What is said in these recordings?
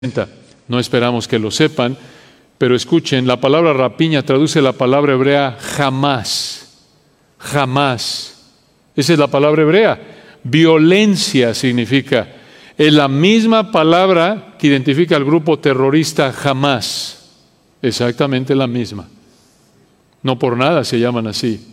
No esperamos que lo sepan, pero escuchen, la palabra rapiña traduce la palabra hebrea jamás. Jamás. Esa es la palabra hebrea. Violencia significa. Es la misma palabra que identifica al grupo terrorista Hamás. Exactamente la misma. No por nada se llaman así.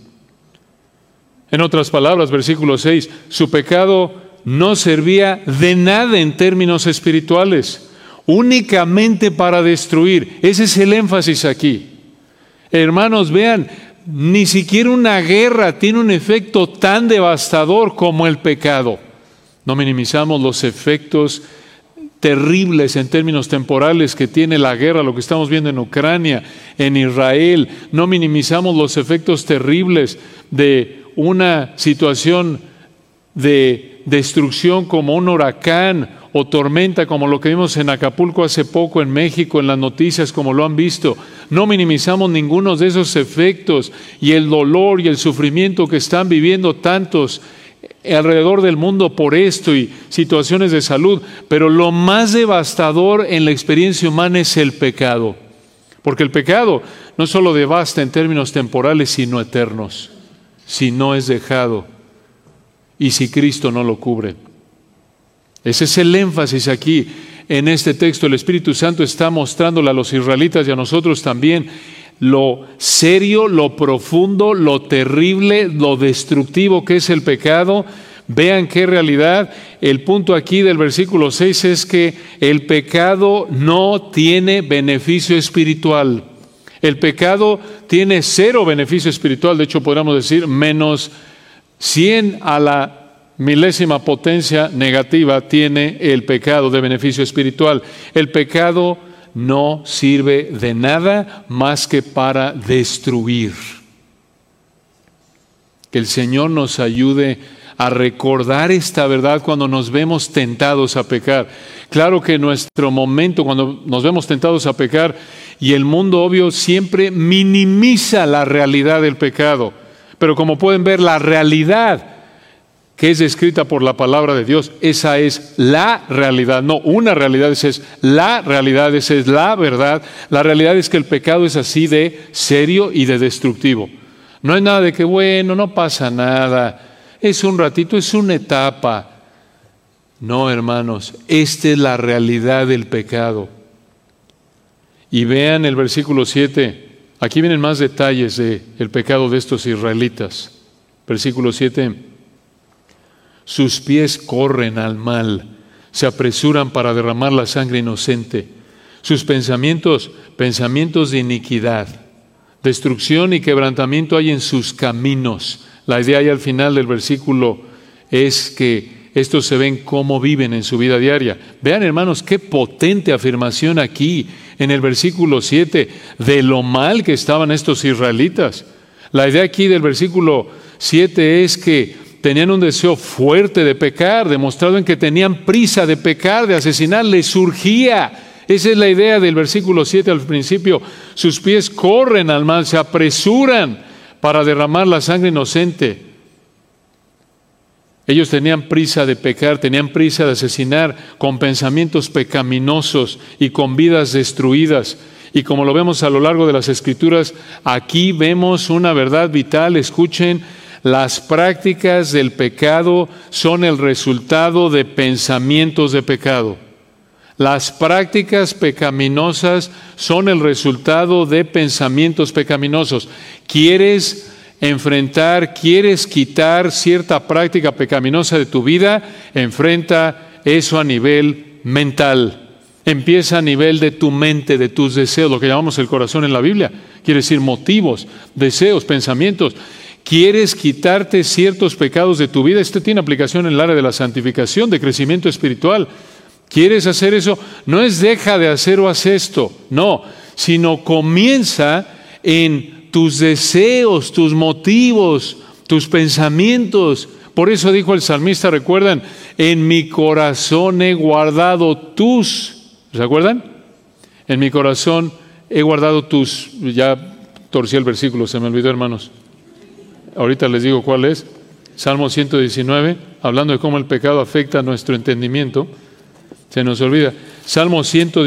En otras palabras, versículo 6, su pecado no servía de nada en términos espirituales, únicamente para destruir. Ese es el énfasis aquí. Hermanos, vean, ni siquiera una guerra tiene un efecto tan devastador como el pecado. No minimizamos los efectos terribles en términos temporales que tiene la guerra, lo que estamos viendo en Ucrania, en Israel. No minimizamos los efectos terribles de una situación de destrucción como un huracán o tormenta como lo que vimos en Acapulco hace poco, en México, en las noticias como lo han visto. No minimizamos ninguno de esos efectos y el dolor y el sufrimiento que están viviendo tantos alrededor del mundo por esto y situaciones de salud, pero lo más devastador en la experiencia humana es el pecado, porque el pecado no solo devasta en términos temporales, sino eternos, si no es dejado y si Cristo no lo cubre. Ese es el énfasis aquí en este texto. El Espíritu Santo está mostrándole a los israelitas y a nosotros también lo serio, lo profundo, lo terrible, lo destructivo que es el pecado. Vean qué realidad. El punto aquí del versículo 6 es que el pecado no tiene beneficio espiritual. El pecado tiene cero beneficio espiritual. De hecho, podríamos decir menos 100 a la milésima potencia negativa tiene el pecado de beneficio espiritual. El pecado no sirve de nada más que para destruir. Que el Señor nos ayude a recordar esta verdad cuando nos vemos tentados a pecar. Claro que en nuestro momento, cuando nos vemos tentados a pecar, y el mundo obvio siempre minimiza la realidad del pecado. Pero como pueden ver, la realidad que es descrita por la palabra de Dios, esa es la realidad, no una realidad, esa es la realidad, esa es la verdad. La realidad es que el pecado es así de serio y de destructivo. No es nada de que, bueno, no pasa nada, es un ratito, es una etapa. No, hermanos, esta es la realidad del pecado. Y vean el versículo 7, aquí vienen más detalles del pecado de estos israelitas. Versículo 7. Sus pies corren al mal, se apresuran para derramar la sangre inocente. Sus pensamientos de iniquidad, destrucción y quebrantamiento hay en sus caminos. La idea ahí al final del versículo es que estos se ven cómo viven en su vida diaria. Vean, hermanos, qué potente afirmación aquí en el versículo 7 de lo mal que estaban estos israelitas. La idea aquí del versículo 7 es que tenían un deseo fuerte de pecar, demostrado en que tenían prisa de pecar, de asesinar, les surgía. Esa es la idea del versículo 7 al principio. Sus pies corren al mal, se apresuran para derramar la sangre inocente. Ellos tenían prisa de pecar, tenían prisa de asesinar con pensamientos pecaminosos y con vidas destruidas. Y como lo vemos a lo largo de las Escrituras, aquí vemos una verdad vital. Escuchen, las prácticas del pecado son el resultado de pensamientos de pecado. Las prácticas pecaminosas son el resultado de pensamientos pecaminosos. ¿Quieres enfrentar, quieres quitar cierta práctica pecaminosa de tu vida? Enfrenta eso a nivel mental. Empieza a nivel de tu mente, de tus deseos, lo que llamamos el corazón en la Biblia. Quiere decir motivos, deseos, pensamientos. ¿Quieres quitarte ciertos pecados de tu vida? Esto tiene aplicación en el área de la santificación, de crecimiento espiritual. ¿Quieres hacer eso? No es deja de hacer o haz esto, no, sino comienza en tus deseos, tus motivos, tus pensamientos. Por eso dijo el salmista, ¿recuerdan? En mi corazón he guardado ¿se acuerdan? En mi corazón he guardado ya torcí el versículo, se me olvidó, hermanos. Ahorita les digo cuál es. Salmo 119, hablando de cómo el pecado afecta a nuestro entendimiento. Se nos olvida. Salmo 119.